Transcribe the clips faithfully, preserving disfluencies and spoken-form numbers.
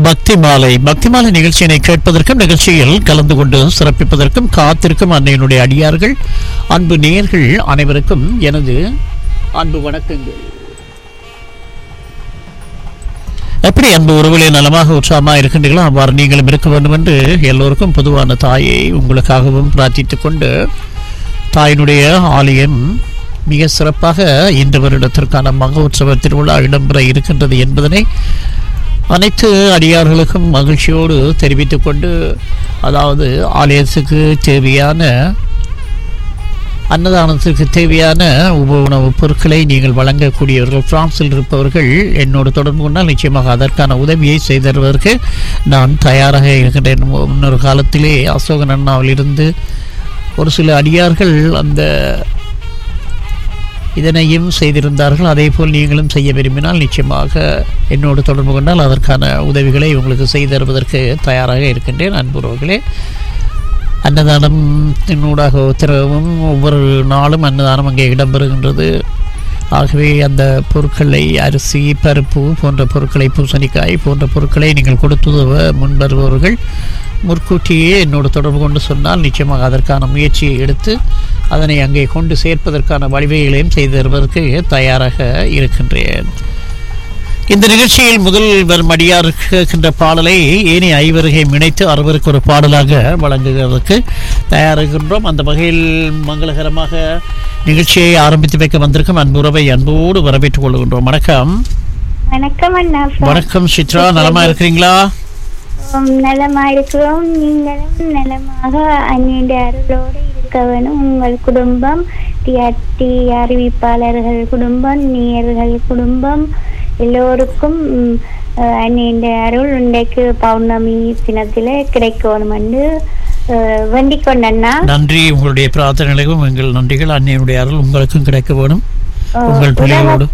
பக்தி மாலை பக்தி மாலை நிகழ்ச்சியினை கேட்பதற்கும் நிகழ்ச்சியில் கலந்து கொண்டு சிறப்பிப்பதற்கும் காத்திருக்கும் அன்னையினுடைய அடியார்கள் அன்பு நேயர்கள் அனைவருக்கும் எனது அன்பு வணக்கங்கள். எப்படி அன்பு உறவுகளே நலமாக உற்சாகமாக இருக்கின்றீர்களோ அவ்வாறு நீங்களும் இருக்க வேண்டும் என்று எல்லோருக்கும் பொதுவான தாயை உங்களுக்காகவும் பிரார்த்தித்துக் கொண்டு தாயினுடைய ஆலயம் மிக சிறப்பாக இந்த வருடத்திற்கான மகோற்சவ திருவிழா இடம்பெற இருக்கின்றது என்பதனை அனைத்து அடியார்களுக்கும் மகிழ்ச்சியோடு தெரிவித்துக் கொண்டு, அதாவது ஆலயத்துக்கு தேவையான அன்னதானத்திற்கு தேவையான உப உணவுப் பொருட்களை நீங்கள் வழங்கக்கூடியவர்கள் பிரான்சில் இருப்பவர்கள் என்னோடு தொடர்பு கொண்டால் நிச்சயமாக அதற்கான உதவியை செய்தருவதற்கு நான் தயாராக இருக்கின்றேன். முன்னொரு காலத்திலே அசோகன் அண்ணாவில் இருந்து ஒரு சில அடியார்கள் அந்த இதனையும் செய்திருந்தார்கள். அதே போல் நீங்களும் செய்ய விரும்பினால் நிச்சயமாக என்னோடு தொடர்பு கொண்டால் அதற்கான உதவிகளை உங்களுக்கு செய்து தருவதற்கு தயாராக இருக்கின்றேன். அன்புறவர்களே, அன்னதானத்தினூடாக திரவும் ஒவ்வொரு நாளும் அன்னதானம் அங்கே இடம்பெறுகின்றது. ஆகவே அந்த பொருட்களை அரிசி, பருப்பு போன்ற பொருட்களை, பூசணிக்காய் போன்ற பொருட்களை நீங்கள் கொடுத்துதவ முன்வருபவர்கள் முற்கூட்டியே என்னோடு தொடர்பு கொண்டு சொன்னால் நிச்சயமாக அதற்கான முயற்சியை எடுத்து அதனை அங்கே கொண்டு சேர்ப்பதற்கான வழிவகைகளையும் செய்து தருவதற்கு தயாராக இருக்கின்றேன். இந்த நிகழ்ச்சியில் முதல் வரும் அடியார் கேட்கின்ற பாடலை ஏனைய ஐவரையும் இணைத்து அறுவருக்கு ஒரு பாடலாக வழங்குவதற்கு தயாராகின்றோம். அந்த வகையில் மங்களகரமாக நிகழ்ச்சியை ஆரம்பித்து வைக்க வந்திருக்கும் அன்புறவை அன்போடு வரவேற்றுக் கொள்கின்றோம். வணக்கம். வணக்கம் அண்ணா. வணக்கம் சித்ரா, நலமா இருக்கிறீங்களா? நலமா இருக்கிறோம். நீங்களும் நலமாக அன்னிய அருளோடு இருக்க வேணும். உங்கள் குடும்பம், டிஆர்டி அறிவிப்பாளர்கள் குடும்பம், நேயர்கள் குடும்பம் எல்லோருக்கும் அன்னிய அருள் இன்றைக்கு பௌர்ணமி தினத்திலே கிடைக்கணும் என்று வேண்டிக் கொண்டண்ணா. நன்றி. உங்களுடைய பிரார்த்தனைகளுக்கும் எங்கள் நன்றிகள். அன்னையினுடைய அருள் உங்களுக்கும் கிடைக்க வேணும். உங்கள் பிள்ளைகளோடு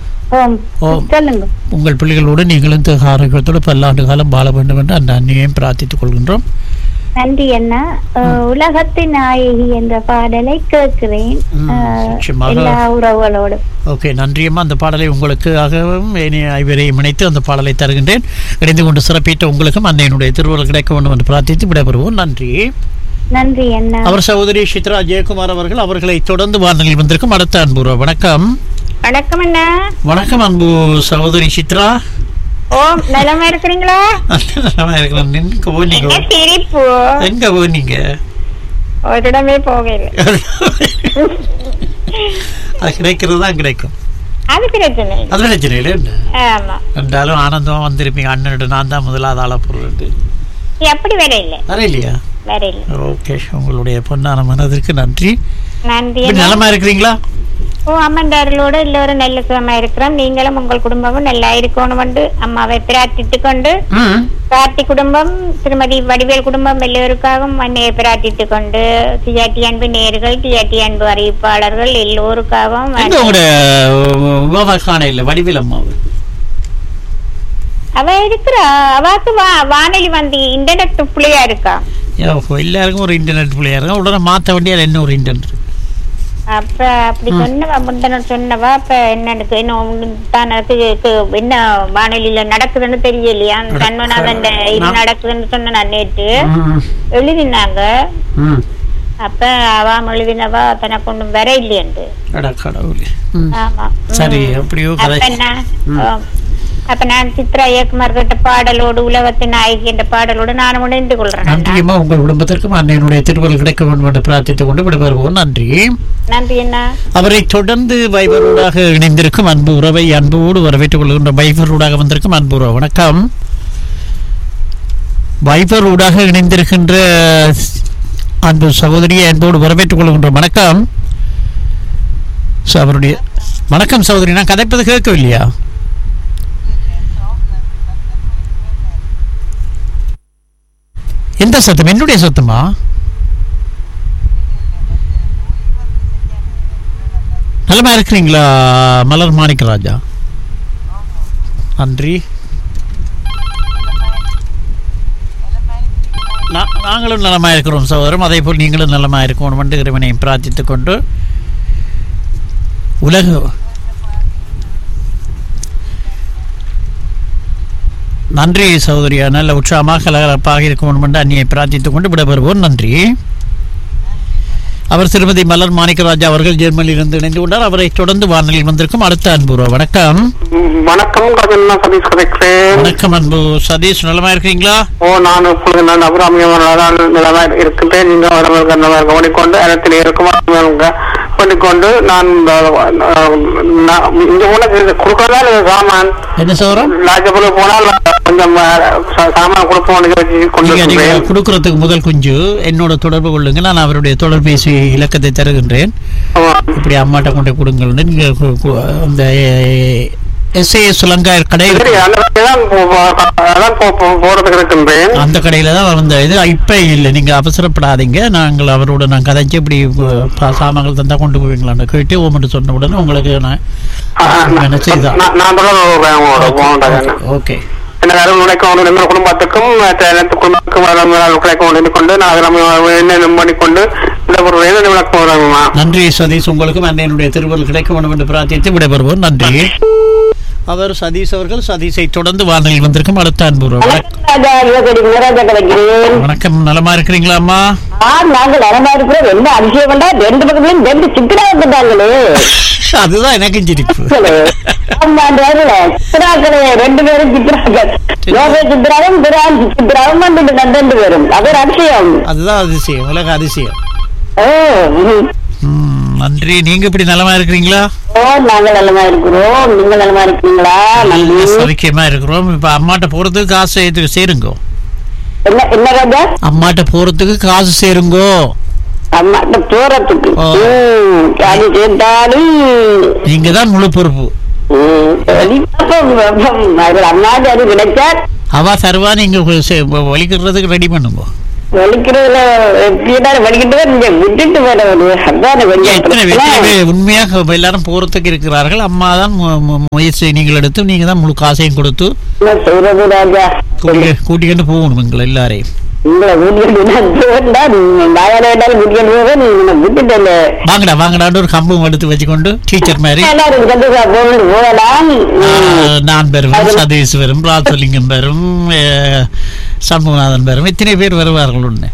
உங்கள் பிள்ளைகளோடு நீங்களும் ஆரோக்கியத்தோடு பல்லாண்டு காலம் வாழ வேண்டும் என்று அந்த அன்னையையும் பிரார்த்தித்துக் கொள்கின்றோம். நன்றி அண்ணா. உலகத்தின் நாயகி என்ற பாடலை கேட்கிறேன் எல்லா உறவுகளோடு. ஓகே, நன்றியம்மா. அந்த பாடலை உங்களுக்காகவும் ஐவரையும் இணைத்து அந்த பாடலை தருகின்றேன். இணைந்து கொண்டு சிறப்பித்த உங்களுக்கும் அன்னையினுடைய திருவுருள் கிடைக்க வேண்டும் என்று பிரார்த்தித்து விடைபெறுவோம். நன்றி. நன்றி அண்ணா. அவர் சகோதரி சித்ரா ஜெயக்குமார் அவர்கள் அவர்களை தொடர்ந்து வானொலியில் வந்திருக்கும் அடுத்த அன்பு. வணக்கம். வணக்கம் அண்ணா. வணக்கம் அன்பு சகோதரி சித்ரா. ஓம், நலமா இருக்கிறீங்களா? நலமா இருக்கிறேன். எங்க போனீங்க? சிரிப்பு. எங்க போனீங்க? ஒரு இடமே போகல. அது கிடைக்கிறது தான் கிடைக்கும். அது பிரச்சனை இல்லை. அது பிரச்சனை இல்லை. ஆமா, ரெண்டாலும் ஆனந்தமா வந்திருப்பீங்க. அண்ணனோட நான் தான் முதலாவது ஆளா போறது. அப்படி வேற இல்லை. வர இல்லையா? வேற இல்லை. ஓகே, உங்களுடைய பொன்னான மனதிற்கு நன்றி. நன்றி. நலமா இருக்கிறீங்களா? ஓ, அம்மன்டார்களோடு எல்லோரும் நல்ல சுகமா இருக்கிறோம். நீங்களும் உங்கள் குடும்பமும் நல்லா இருக்கணும் என்று அம்மாவை பிரார்த்தித்துக் கொண்டு, கார்த்தி குடும்பம், திருமதி வடிவேல் குடும்பம் எல்லோருக்காகவும் அன்னையை பிரார்த்தித்துக் கொண்டு, டிஆர்டி அன்பு நேயர்கள், டிஆர்டி அன்பு அறிவிப்பாளர்கள் எல்லோருக்காகவும் வடிவேல் அம்மாவு அவ இருக்கிறா. அவாக்கு வானொலி வந்து இன்டர்நெட் பிள்ளையா இருக்கா. எல்லாருக்கும் ஒரு இன்டர்நெட் பிள்ளையா இருக்கா. உடனே மாத்த வேண்டிய என்ன ஒரு இன்டர்நெட். அப்ப அப்படி சொன்னவா முந்தன சொன்னவா. அப்ப என்னக்கு என்ன வானொலியில நடக்குதுன்னு தெரியலையா? தன்மனாக இது நடக்குதுன்னு சொன்ன நான் நேற்று எழுதினாங்க. அப்ப அவன் எழுதினவா தனக்கு ஒண்ணும் வர இல்லையண்டு. ஆமா, சரி. அப்ப நான் சித்ரா இயக்குமார் கிட்ட பாடலோடு உலகத்தின் நாயகி என்ற பாடலோடு நானும் இணைந்து கொள்றேன். நன்றியம்மா. உங்கள் குடும்பத்திற்கும் அன்னையினுடைய திருவருள் கிடைக்க வேண்டும் என்று பிரார்த்தித்துக் கொண்டு விடைபெறுவோம். நன்றி. நன்றி அண்ணா. அவரை தொடர்ந்து வைபரோடாக இணைந்திருக்கும் அன்பு உறவை அன்போடு வரவேற்றுக் கொள்கின்ற வைபரோடாக வந்திருக்கும் அன்பு உறவு. வணக்கம். வைபரோடாக இணைந்திருக்கின்ற அன்பு சகோதரியை அன்போடு வரவேற்றுக் கொள்கின்ற வணக்கம். அவருடைய வணக்கம் சகோதரி. நான் கதைப்பது கேட்கவில்லையா? எந்த சத்தம்? என்னுடைய சத்தமா? நலமா இருக்கிறீங்களா மலர் மாணிக்கராஜா? நன்றி. நாங்களும் நலமா இருக்கிறோம் சகோதரம். அதே போல் நீங்களும் நலமா இருக்கணும் என்று இறைவனை பிரார்த்தித்துக் கொண்டு உலக நன்றி சகோதரியா, நல்ல உற்சாகமாக கலகலப்பாக இருக்க வேண்டும் என்று அன்னியை பிரார்த்தித்துக் கொண்டு விடைபெறுவோம். நன்றி. அவர் திருமதி மலர் மாணிக்கராஜா அவர்கள் ஜெர்மனியிலிருந்து இணைந்து கொண்டார். அவரை தொடர்ந்து வானொலியில் வந்திருக்கும் அடுத்த அன்பு. வணக்கம். வணக்கம் சதீஷ் கிடைக்கிறேன். வணக்கம் அன்பு சதீஷ், நலமா இருக்கீங்களா? ஓ, நான் இப்பொழுது நான் அபிராமியமாக நிலமா இருக்கின்றேன். நீங்கள் கவனிக்கொண்டு இடத்தில் இருக்கும் பண்ணிக்கொண்டு நான் இங்க கொடுக்கறதா சாமான் என்ன சோரம் லாஜபுல போனால் கொஞ்சம் சாமான் கொடுப்போம். கொடுக்கறதுக்கு முதல் குஞ்சு என்னோட தொடர்பு கொள்ளுங்க. நான் அவருடைய தொடர்பேசி இலக்கத்தை தருகின்றேன். இப்படி அம்மாட்ட கொண்டு கொடுங்கள். நீங்க அந்த எஸ் ஏ சுலங்கா கடை அந்த கடையில தான் வந்த இது இப்ப இல்லை. நீங்க அவசரப்படாதீங்க. நாங்கள் அவரோட நான் கதைச்சு இப்படி சாமான்கள் தந்தா கொண்டு போவீங்களான்னு கேட்டு ஓமட்டு சொன்ன உடனே உங்களுக்கு நான் செய்தான். ஓகே, குடும்பத்துக்கும் கொண்டு நான் பண்ணிக்கொண்டு நன்றி சதீஷ். உங்களுக்கும் என்னுடைய திருவள்ளுவர் கிடைக்க வேண்டும் என்று பிரார்த்தித்து விடைபெறுவோம். நன்றி. அவர் சதீஷ் அவர்கள். சதீஷை தொடர்ந்து வானொலியில் வந்திருக்கும் அடுத்த அன்பு. வணக்கம், நலமா இருக்கிறீங்களா அம்மா? நாங்கள் நலமா இருக்கிறோம். என்ன அதிசயம் வேண்டா, ரெண்டு பக்கத்துலயும் ரெண்டு சித்திரா வந்துட்டாங்களே. அதுதான் எனக்கு சிரிப்பு. ரெண்டு பேரும் சித்திராக்கள், சித்திராவும் சித்திராவும் வந்துட்டு ரெண்டு பேரும். அது ஒரு அதிசயம். அதுதான் அதிசயம், உலக அதிசயம். நன்றி. நீங்க இப்படி நலமா இருக்கிறீங்களா? ஓ, நாங்க நலமா இருக்கிறோம். நீங்க நலமா இருக்கீங்களா? சௌக்கியமா இருக்கிறோம். இப்ப அம்மாட்ட போறதுக்கு காசு சேருங்கோ. என்ன என்ன ராஜா? அம்மாட்ட போறதுக்கு காசு சேருங்கோ. அம்மாட்ட போறதுக்கு காசு சேர்த்தாலும் நீங்க தான் முழு பொறுப்பு. அம்மாட்ட அது கிடைச்சா அவ தருவா. நீங்க வலிக்கிறதுக்கு ரெடி பண்ணுங்க. உண்மையாக எல்லாரும் போறதுக்கு இருக்கிறார்கள். அம்மா தான் முயற்சி நீங்கள் எடுத்து நீங்க தான் முழு காசையும் கொடுத்து கூட்டிக்கிட்டு போகணும் எங்களை எல்லாரையும். வாங்கடா வாங்கடான்னு ஒரு கம்பம் எடுத்து வச்சுக்கொண்டு டீச்சர் மாதிரி நான் பெறும், சதீஷ் வரும், ராஜலிங்கம் வரும், சண்முகநாதன் வரும், இத்தனை பேர் வருவார்கள். ஒண்ணு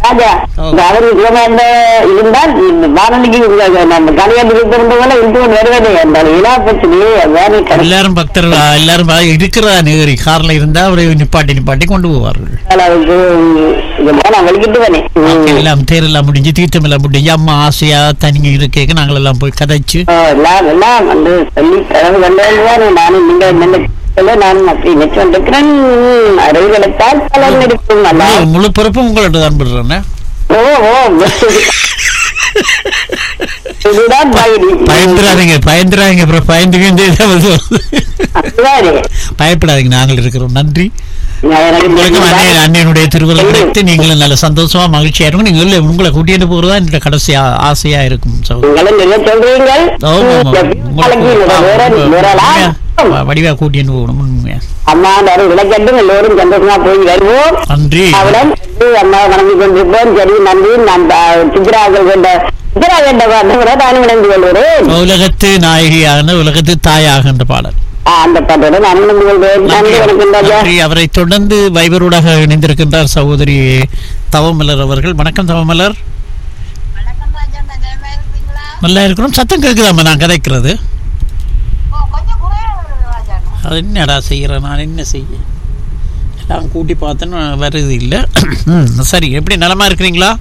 எல்லாரும் பக்தர் எல்லாரும் இருக்கிறதா நேரி கார்ல இருந்தா அவரை நிப்பாட்டி நிப்பாட்டி கொண்டு போவார்கள். எல்லாம் தேரெல்லாம் முடிஞ்சு தீர்த்தம் எல்லாம் முடிஞ்சு அம்மா ஆசையா தனிங்க இருக்க நாங்கள் எல்லாம் போய் கதைச்சு முழு பொறுப்பும் உங்கள்ட்ட தான் விடுறேன். பயந்துராதீங்க பயந்துராதீங்க அப்புறம் பயந்துக்கு பயப்படாதீங்க, நாங்கள் இருக்கிறோம். நன்றி. அண்ணனுடைய திருவிழா கிடைத்து நீங்களும் நல்ல சந்தோஷமா மகிழ்ச்சியா இருக்கும். நீங்க உங்களை கூட்டிட்டு போறதா என்னோட கடைசி ஆசையா இருக்கும். வடிவா கூட்டிட்டு போகணும். உண்மையா அம்மா விளக்கட்டும், எல்லோரும் சந்தோஷமா போய் வருவோம். நன்றி. அம்மா வணங்கி கொண்டிருப்போம். சரி, நன்றி. நான் சித்ராக்கள் கொண்ட சித்ரா வேண்ட நானும் விளங்கி கொள்கிறேன். உலகத்து நாயகியாக உலகத்து தாயாக என்ற பாடல் அந்த பாட்டோட நான் அவரை தொடர்ந்து வைபரோடாக இணைந்திருக்கின்றார் சகோதரி தவமலர் அவர்கள். வணக்கம் தவமலர். நல்லா இருக்கிறோம். சத்தம் கேட்குதாம்மா நான் கதைக்கிறது? அது என்னடா செய்யறேன் நான், என்ன செய்ய எல்லாம் கூட்டி பார்த்தேன்னு வருது இல்லை. சரி, எப்படி நலமா இருக்கிறீங்களா?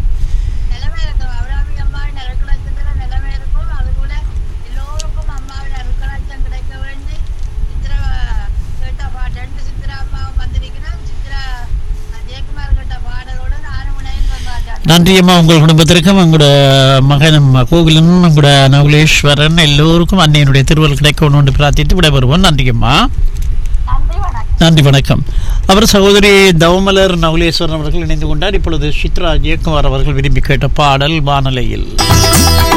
நன்றி அம்மா. உங்கள் குடும்பத்திற்கும் உங்களோட மகன் கோகுலன் உங்களோட நகுலேஸ்வரன் எல்லோருக்கும் அன்னையனுடைய திருவள்ளுவர் கிடைக்கணும் என்று பிரார்த்தித்து விடைபெறுவோம். நன்றி அம்மா. நன்றி, வணக்கம். அவர் சகோதரி தவமலர் நகுலேஸ்வரன் அவர்கள் இணைந்து கொண்டார். இப்பொழுது சித்ரா ஜெயக்குமார் அவர்கள் விரும்பி கேட்ட பாடல் வானலையில்.